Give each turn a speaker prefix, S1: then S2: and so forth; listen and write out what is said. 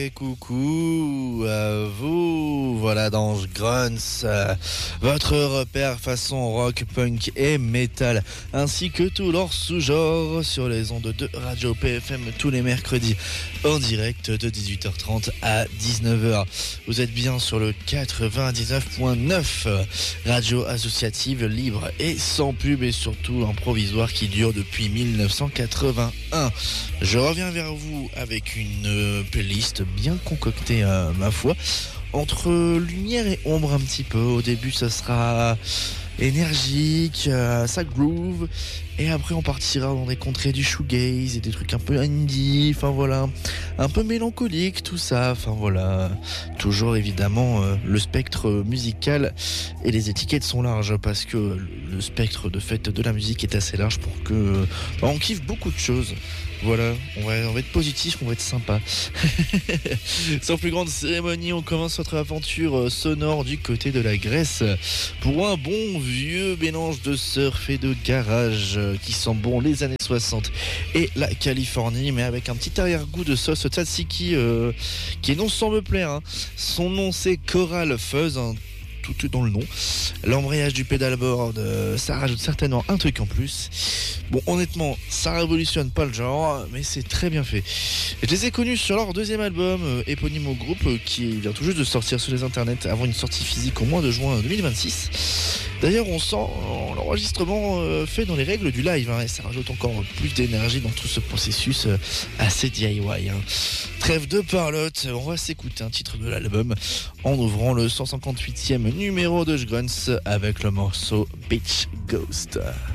S1: Et coucou à vous, voilà dans Grunts, votre repère façon rock, punk et metal, ainsi que tous leurs sous-genres sur les ondes de Radio PFM tous les mercredis en direct de 18h30 à 19h. Vous êtes bien sur le 99.9, radio associative libre et sans pub et surtout un provisoire qui dure depuis 1981. Je reviens vers vous avec une playlist bien concoctée ma foi, entre lumière et ombre un petit peu. Au début ça sera énergique, ça groove, et après on partira dans des contrées du shoegaze et des trucs un peu indie, enfin voilà, un peu mélancolique tout ça, enfin voilà, toujours évidemment le spectre musical et les étiquettes sont larges parce que le spectre de fait de la musique est assez large pour que on kiffe beaucoup de choses. Voilà, on va être positif, on va être sympa. Sans plus grande cérémonie, on commence notre aventure sonore du côté de la Grèce pour un bon vieux mélange de surf et de garage qui sent bon les années 60 et la Californie, mais avec un petit arrière-goût de sauce tzatziki qui est non sans me plaire. Son nom c'est Coral Fuzz, tout dans le nom. L'embrayage du pédalboard, ça rajoute certainement un truc en plus. Bon, honnêtement, ça révolutionne pas le genre, mais c'est très bien fait. Je les ai connus sur leur deuxième album, éponyme au groupe, qui vient tout juste de sortir sur les internets avant une sortie physique au mois de juin 2026. D'ailleurs, on sent l'enregistrement fait dans les règles du live, et ça rajoute encore plus d'énergie dans tout ce processus assez DIY. Trêve de parlotte, on va s'écouter un titre de l'album en ouvrant le 158e numéro de Grunts avec le morceau Beach Ghost.